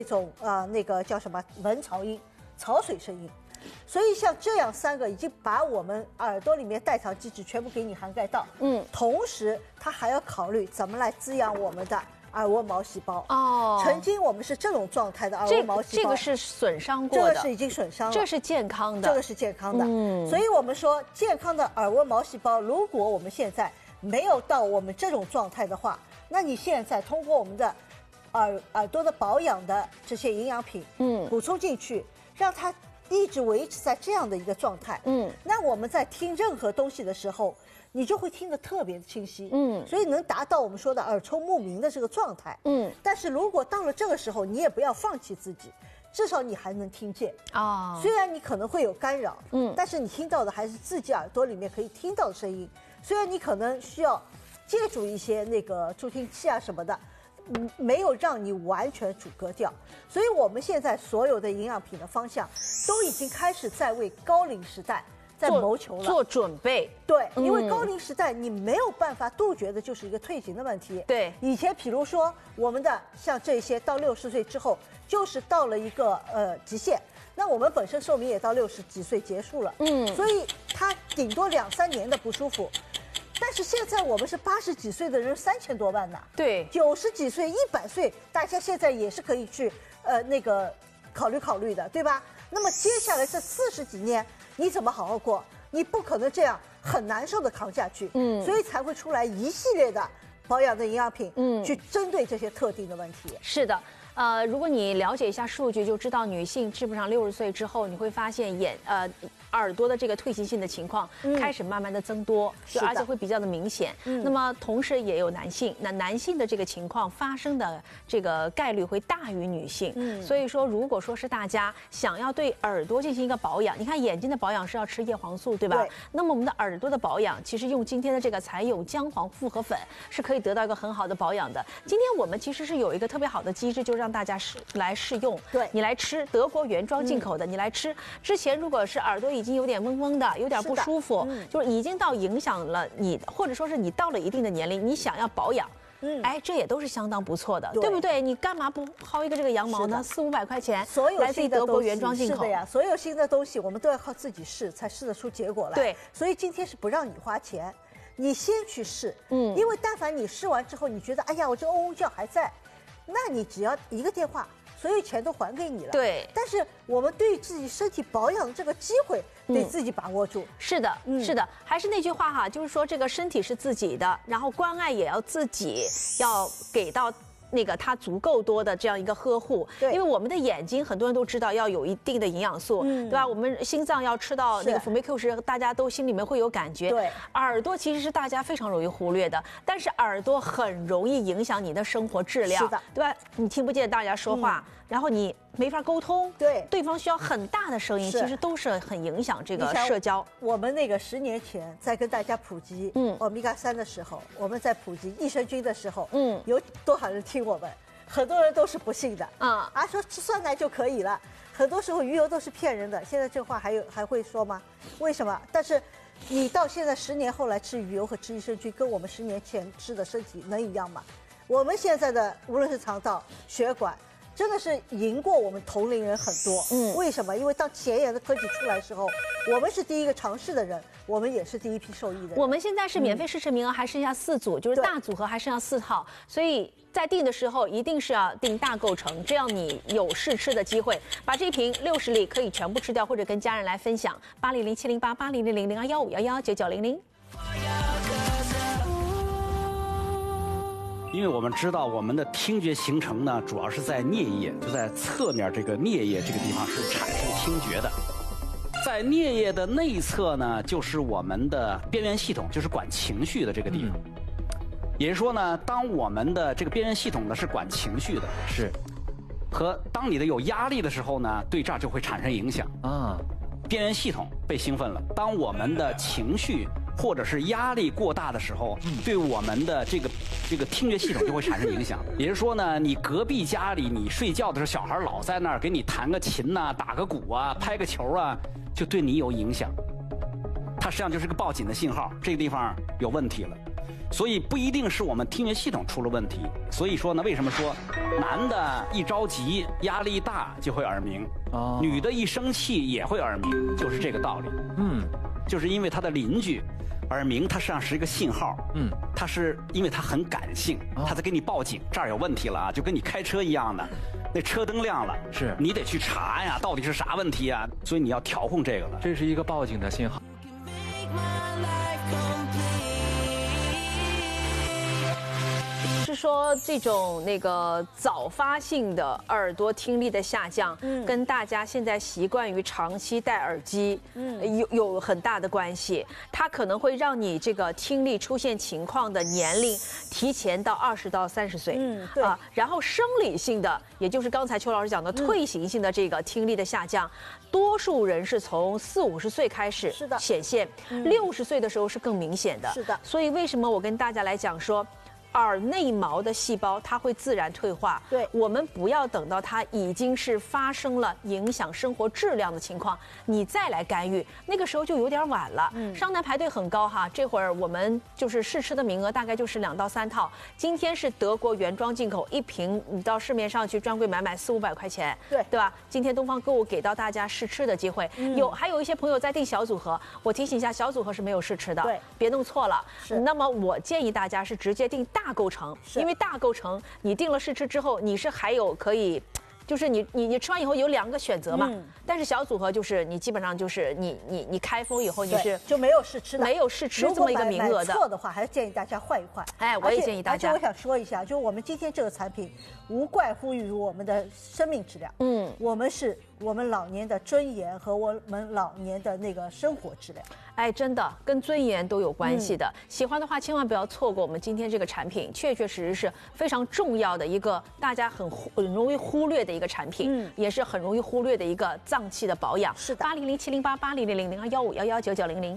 一种那个叫什么文潮音、潮水声音。所以像这样3个已经把我们耳朵里面代偿机制全部给你涵盖到，同时它还要考虑怎么来滋养我们的耳蜗毛细胞。曾经我们是这种状态的耳蜗毛细胞， 这个是损伤过的， 这个是已经损伤了， 这是健康的， 这个是健康的。所以我们说健康的耳蜗毛细胞，如果我们现在没有到我们这种状态的话，那你现在通过我们的耳朵的保养的这些营养品，补充进去，让它一直维持在这样的一个状态，那我们在听任何东西的时候，你就会听得特别的清晰，所以能达到我们说的耳聪目明的这个状态，但是如果到了这个时候，你也不要放弃自己，至少你还能听见啊，虽然你可能会有干扰，但是你听到的还是自己耳朵里面可以听到的声音，虽然你可能需要借助一些那个助听器啊什么的。没有让你完全阻隔掉，所以我们现在所有的营养品的方向都已经开始在为高龄时代在谋求了， 做准备。 对，因为高龄时代你没有办法杜绝的就是一个退行的问题。 对， 以前比如说我们的像这些到60岁之后，就是到了一个极限。那我们本身寿命也到60几岁结束了，所以它顶多2、3年的不舒服。但是现在我们是80几岁的人3000多万呢， 对 ，90几岁、100岁，大家现在也是可以去那个考虑的，对吧？那么接下来这40几年你怎么好好过？你不可能这样很难受的扛下去，所以才会出来一系列的保养的营养品，去针对这些特定的问题。 是的。如果你了解一下数据，就知道女性基本上60岁之后，你会发现耳朵的这个退行性的情况开始慢慢的增多，而且会比较的明显。那么同时也有男性，那男性的这个情况发生的这个概率会大于女性。所以说，如果说是大家想要对耳朵进行一个保养，你看眼睛的保养是要吃叶黄素，对吧？那么我们的耳朵的保养，其实用今天的这个彩永姜黄复合粉是可以得到一个很好的保养的。今天我们其实是有一个特别好的机制，就是让大家来试用， 对， 你来吃德国原装进口的，你来吃之前，如果是耳朵已经有点嗡嗡的，有点不舒服，就是已经到影响了你，或者说是你到了一定的年龄，你想要保养，这也都是相当不错的，对不对？你干嘛不薅一个这个羊毛呢？4、500块钱， 所有来自于德国原装进口， 是的呀，所有新的东西我们都要靠自己试，才试得出结果来。 对， 所以今天是不让你花钱，你先去试，因为但凡你试完之后，你觉得哎呀，我这嗡嗡叫还在，那你只要一个电话。所有钱都还给你了， 对。 但是我们对自己身体保养的这个机会，得自己把握住。 是的，是的，还是那句话哈，就是说这个身体是自己的，然后关爱也要自己要给到。那个它足够多的这样一个呵护，因为我们的眼睛很多人都知道要有一定的营养素，对吧？我们心脏要吃到那个辅酶 Q 时，大家都心里面会有感觉。 对， 耳朵其实是大家非常容易忽略的，但是耳朵很容易影响你的生活质量， 是的， 对吧？你听不见大家说话，然后你没法沟通，对方需要很大的声音，其实都是很影响这个社交。 我们那个10年前在跟大家普及欧米伽3的时候，我们在普及益生菌的时候，有多少人听我们？很多人都是不信的，说吃酸奶就可以了。很多时候鱼油都是骗人的，现在这话还会说吗？为什么？但是你到现在10年后来吃鱼油和吃益生菌，跟我们10年前吃的身体能一样吗？我们现在的无论是肠道、血管，真的是赢过我们同龄人很多。为什么？因为当前沿的科技出来的时候，我们是第一个尝试的人，我们也是第一批受益的人。 我们现在是免费试吃名额还剩下4组，就是大组合还剩下4套，所以在订的时候一定是要订大构成，这样你有试吃的机会。把这瓶60粒可以全部吃掉，或者跟家人来分享。80070880000215119900。 因为我们知道我们的听觉形成呢，主要是在颞叶，就在侧面这个颞叶这个地方是产生听觉的。在颞叶的内侧呢，就是我们的边缘系统，就是管情绪的这个地方。也就是说呢，当我们的这个边缘系统呢是管情绪的，和当你的有压力的时候呢，对这儿就会产生影响啊。边缘系统被兴奋了，当我们的情绪或者是压力过大的时候，对我们的这个听觉系统就会产生影响。也就是说呢，你隔壁家里你睡觉的时候，小孩老在那儿给你弹个琴呐、打个鼓啊、拍个球啊，就对你有影响。它实际上就是个报警的信号，这个地方有问题了。 所以不一定是我们听觉系统出了问题。所以说呢，为什么说男的一着急、压力大就会耳鸣，女的一生气也会耳鸣，就是这个道理。就是因为他的邻居耳鸣，它实际上是一个信号。它是因为它很感性，它在给你报警，这儿有问题了啊，就跟你开车一样的。那车灯亮了， 是你得去查呀，到底是啥问题呀？所以你要调控这个了。 这是一个报警的信号。 是说这种那个早发性的耳朵听力的下降，跟大家现在习惯于长期戴耳机，有很大的关系。它可能会让你这个听力出现情况的年龄提前到20到30岁， 对啊。 然后生理性的，也就是刚才邱老师讲的退行性的这个听力的下降，多数人是从40、50岁开始显现，60岁的时候是更明显的。 是的。 所以为什么我跟大家来讲说，耳内毛的细胞它会自然退化， 对， 我们不要等到它已经是发生了影响生活质量的情况，你再来干预，那个时候就有点晚了。商南排队很高哈，这会儿我们就是试吃的名额大概就是2到3套。今天是德国原装进口，1瓶你到市面上去专柜买400、500块钱，对吧？今天东方购物给到大家试吃的机会，还有一些朋友在订小组合，我提醒一下，小组合是没有试吃的， 对， 别弄错了。那么我建议大家是直接订大构成，因为大构成你定了试吃之后，你是还有可以，就是你吃完以后有2个选择嘛。但是小组合就是你基本上就是你开封以后你是就没有试吃的， 没有试吃这么一个名额的。 错的话，还是建议大家换一换。 哎，我也建议大家。 而且我想说一下，就我们今天这个产品，无怪乎于我们的生命质量。我们是我们老年的尊严和我们老年的那个生活质量。 哎，真的跟尊严都有关系的。喜欢的话，千万不要错过我们今天这个产品，确确实实是非常重要的一个大家很容易忽略的一个产品，也是很容易忽略的一个脏器的保养。 是的 ，80070880000215119900。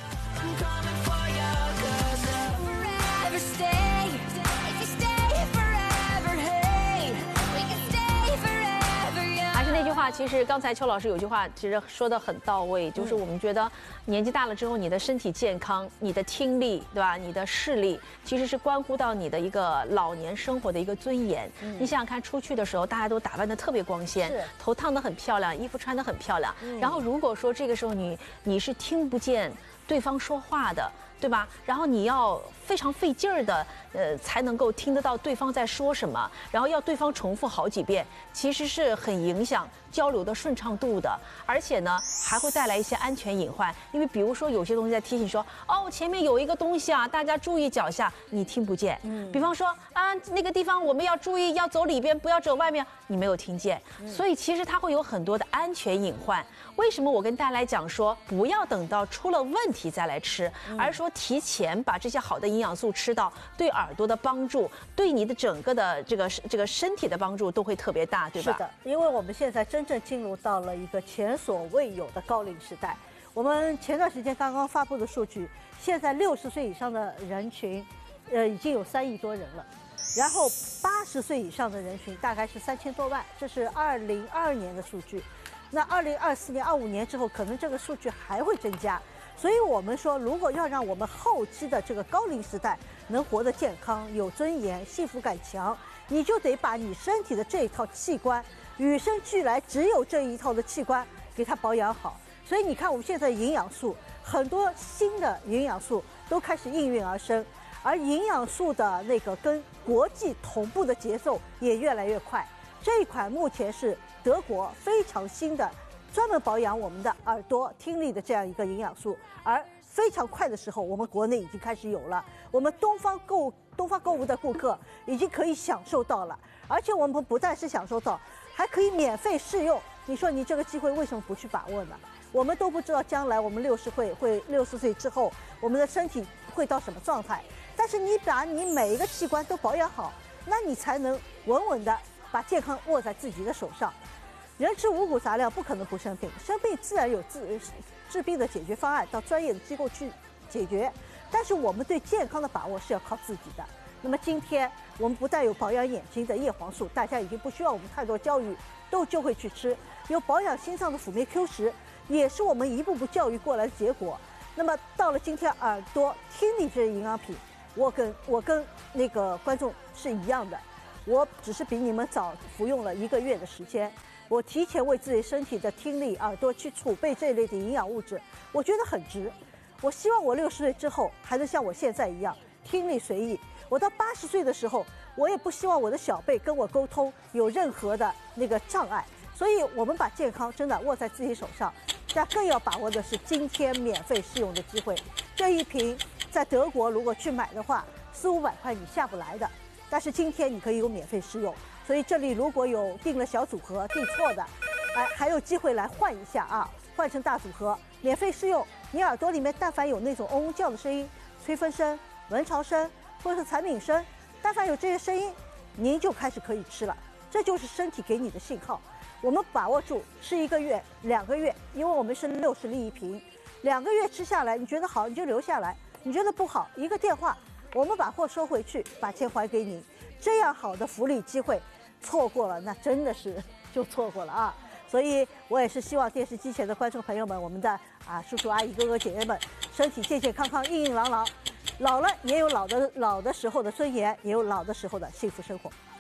还是那句话，其实刚才邱老师有句话，其实说得很到位，就是我们觉得年纪大了之后，你的身体健康、你的听力，对吧？你的视力，其实是关乎到你的一个老年生活的一个尊严。你想想看，出去的时候大家都打扮得特别光鲜，头烫得很漂亮，衣服穿得很漂亮。然后如果说这个时候你是听不见对方说话的，对吧？然后你要非常费劲儿的，才能够听得到对方在说什么，然后要对方重复好几遍，其实是很影响交流的顺畅度的，而且呢还会带来一些安全隐患。因为比如说有些东西在提醒说，哦，前面有一个东西啊，大家注意脚下，你听不见。比方说啊，那个地方我们要注意，要走里边，不要走外面，你没有听见。所以其实它会有很多的安全隐患。为什么我跟大家来讲说，不要等到出了问题再来吃，而是说提前把这些好的营养素吃到，对耳朵的帮助，对你的整个的这个身体的帮助都会特别大，对吧？ 是的，因为我们现在真正进入到了一个前所未有的高龄时代。我们前段时间刚刚发布的数据，现在60岁以上的人群，已经有3亿多人了。然后80岁以上的人群大概是3000多万，这是2022年的数据。那2024年、25年之后，可能这个数据还会增加。所以我们说，如果要让我们后期的这个高龄时代能活得健康、有尊严、幸福感强，你就得把你身体的这一套器官，与生俱来只有这一套的器官，给它保养好。所以你看，我们现在营养素很多新的营养素都开始应运而生，而营养素的那个跟国际同步的节奏也越来越快。这一款目前是德国非常新的，专门保养我们的耳朵听力的这样一个营养素，而非常快的时候，我们国内已经开始有了，我们东方购物的顾客已经可以享受到了，而且我们不但是享受到，还可以免费试用。你说你这个机会为什么不去把握呢？我们都不知道将来我们60岁之后，我们的身体会到什么状态。但是你把你每一个器官都保养好，那你才能稳稳的把健康握在自己的手上。人吃五谷杂粮，不可能不生病，生病自然有治病的解决方案，到专业的机构去解决。但是我们对健康的把握是要靠自己的。那么今天我们不但有保养眼睛的叶黄素，大家已经不需要我们太多教育，就会去吃；有保养心脏的辅酶 Q10，也是我们一步步教育过来的结果。那么到了今天，耳朵听力这些营养品， 我跟那个观众是一样的，我只是比你们早服用了1个月的时间，我提前为自己身体的听力、耳朵去储备这一类的营养物质，我觉得很值。我希望我60岁之后还能像我现在一样听力随意。我到80岁的时候，我也不希望我的小辈跟我沟通有任何的那个障碍。所以，我们把健康真的握在自己手上，但更要把握的是今天免费试用的机会。这一瓶在德国如果去买的话，400-500块你下不来的，但是今天你可以有免费试用。所以这里如果有订了小组合订错的，还有机会来换一下啊，换成大组合，免费试用。你耳朵里面但凡有那种嗡嗡叫的声音、催分声、蚊巢声或者是蚕鸣声，但凡有这些声音，您就开始可以吃了。这就是身体给你的信号。我们把握住，吃1个月、2个月，因为我们是60粒一瓶，2个月吃下来，你觉得好你就留下来，你觉得不好1个电话，我们把货收回去，把钱还给您。这样好的福利机会，错过了那真的是就错过了啊！所以我也是希望电视机前的观众朋友们，我们的叔叔阿姨、哥哥姐姐们，身体健健康康、硬硬朗朗，老了也有老的时候的尊严，也有老的时候的幸福生活。